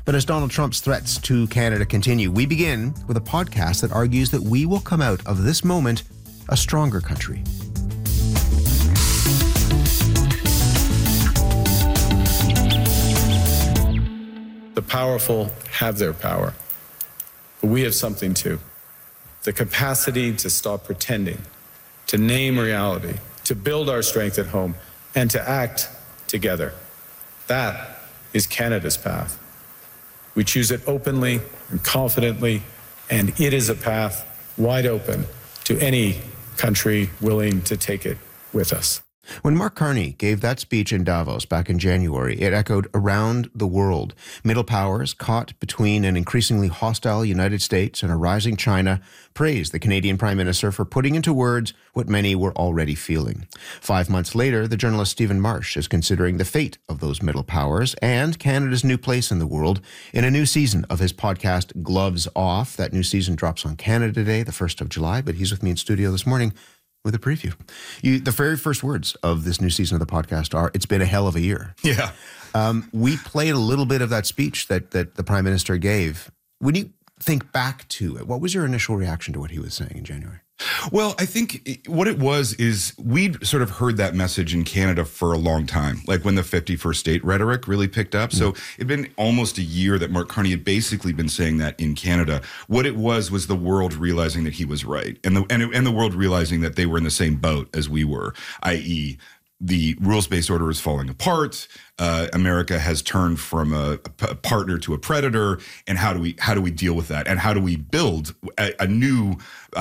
But as Donald Trump's threats to Canada continue, we begin with a podcast that argues that we will come out of this moment a stronger country. The powerful have their power, but we have something too. The capacity to stop pretending, to name reality, to build our strength at home, and to act together. That is Canada's path. We choose it openly and confidently, and it is a path wide open to any country willing to take it with us. When Mark Carney gave that speech in Davos back in January, it echoed around the world. Middle powers, caught between an increasingly hostile United States and a rising China, praised the Canadian Prime Minister for putting into words what many were already feeling. 5 months later, the journalist Stephen Marsh is considering the fate of those middle powers and Canada's new place in the world in a new season of his podcast, Gloves Off. That new season drops on Canada Day, the 1st of July, but he's with me in studio this morning with a preview. The very first words of this new season of the podcast are, "It's been a hell of a year." Yeah. We played a little bit of that speech that the Prime Minister gave. When you think back to it, what was your initial reaction to what he was saying in January? Well, I think what it was is we'd sort of heard that message in Canada for a long time, like when the 51st state rhetoric really picked up. So it'd been almost a year that Mark Carney had basically been saying that in Canada. What it was the world realizing that he was right, and the world realizing that they were in the same boat as we were, i.e., the rules-based order is falling apart. America has turned from a partner to a predator, and how do we deal with that? And how do we build a new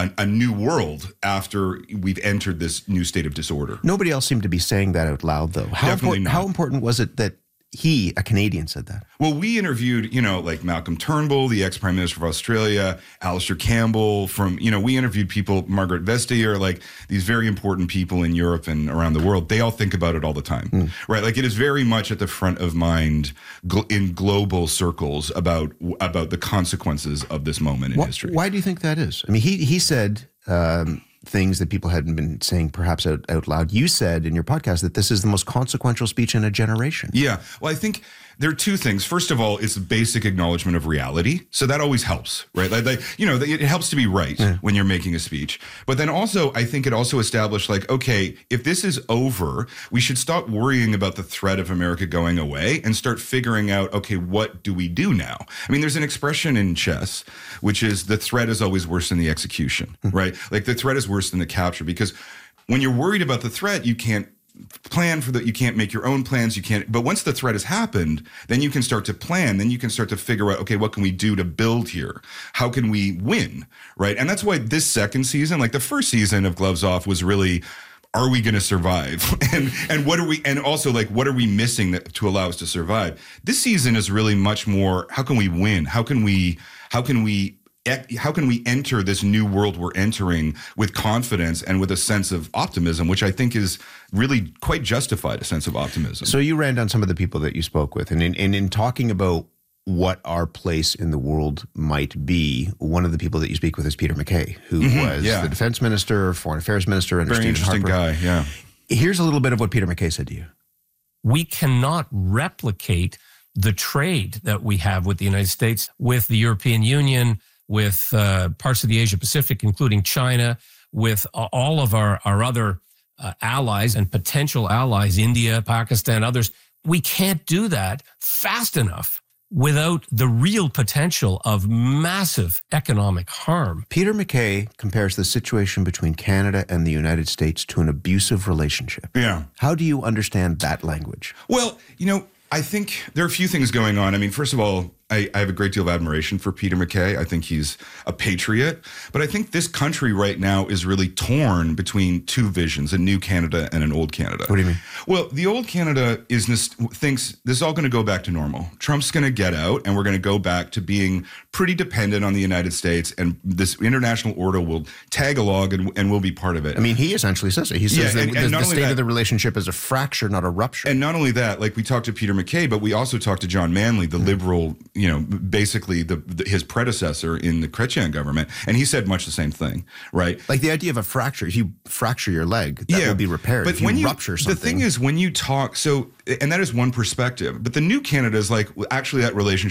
world after we've entered this new state of disorder? Nobody else seemed to be saying that out loud, though. How important was it that he, a Canadian, said that? Well, we interviewed, like Malcolm Turnbull, the ex-Prime Minister of Australia, Alistair Campbell we interviewed people, Margaret Vestager, like these very important people in Europe and around the world. They all think about it all the time, right? Like it is very much at the front of mind in global circles about the consequences of this moment in history. Why do you think that is? I mean, he said things that people hadn't been saying perhaps out loud. You said in your podcast that this is the most consequential speech in a generation. Yeah. Well, I think there are two things. First of all, it's the basic acknowledgement of reality. So that always helps, right? It helps to be right when you're making a speech. But then also, I think it also established okay, if this is over, we should stop worrying about the threat of America going away and start figuring out, okay, what do we do now? I mean, there's an expression in chess, which is the threat is always worse than the execution, right? Like the threat is worse than the capture, because when you're worried about the threat, you can't plan for that. You can't make your own plans. But once the threat has happened, then you can start to plan. Then you can start to figure out, okay, what can we do to build here? How can we win? Right. And that's why this second season, like the first season of Gloves Off, was really, are we going to survive? and what are we, and also what are we missing to allow us to survive? This season is really much more, how can we win? How can we enter this new world we're entering with confidence and with a sense of optimism, which I think is really quite justified, a sense of optimism. So you ran down some of the people that you spoke with, and in talking about what our place in the world might be, one of the people that you speak with is Peter MacKay, who was the defense minister, foreign affairs minister, under Very Stephen interesting Harper. guy, yeah. Here's a little bit of what Peter MacKay said to you. We cannot replicate the trade that we have with the United States, with the European Union, with parts of the Asia Pacific, including China, with all of our other allies and potential allies, India, Pakistan, others. We can't do that fast enough without the real potential of massive economic harm. Peter MacKay compares the situation between Canada and the United States to an abusive relationship. Yeah. How do you understand that language? Well, I think there are a few things going on. I mean, first of all, I have a great deal of admiration for Peter MacKay. I think he's a patriot. But I think this country right now is really torn between two visions, a new Canada and an old Canada. What do you mean? Well, the old Canada thinks this is all going to go back to normal. Trump's going to get out, and we're going to go back to being pretty dependent on the United States, and this international order will tag along and we'll be part of it. I mean, he essentially says it. He says that the state of the relationship is a fracture, not a rupture. And not only that, we talked to Peter MacKay, but we also talked to John Manley, the liberal, basically his predecessor in the Chrétien government, and he said much the same thing, right? Like the idea of a fracture, if you fracture your leg, that will be repaired. But if you rupture something. The thing is, when you talk, and that is one perspective, but the new Canada is actually that relationship